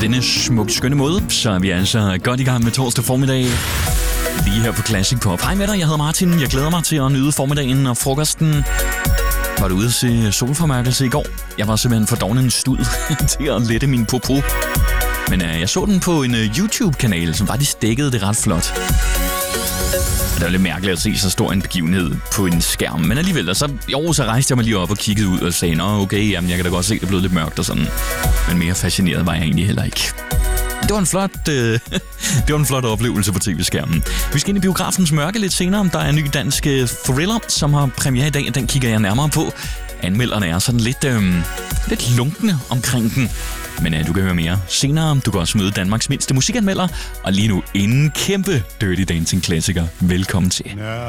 denne smukke, skønne måde, så er vi altså godt i gang med torsdag formiddag. Lige her på Classic Pop. Hej med dig, jeg hedder Martin. Jeg glæder mig til at nyde formiddagen og frokosten. Var du ude at se solformørkelse i går? Jeg var simpelthen for doven en stud til at lette min popo. Men jeg så den på en YouTube-kanal, som faktisk dækkede det ret flot. Det var lidt mærkeligt at se så stor en begivenhed på en skærm. Men alligevel, så rejste jeg mig lige op og kiggede ud og sagde, nå okay, jamen, jeg kan da godt se, det er blevet lidt mørkt og sådan. Men mere fascineret var jeg egentlig heller ikke. Det var en flot oplevelse på tv-skærmen. Vi skal ind i biografens mørke lidt senere. Der er en ny dansk thriller, som har premiere i dag, og den kigger jeg nærmere på. Anmelderne er sådan lidt lunkne omkring den. Men du kan høre mere senere. Du kan også møde Danmarks mindste musikanmelder. Og lige nu en kæmpe Dirty Dancing klassiker. Velkommen til.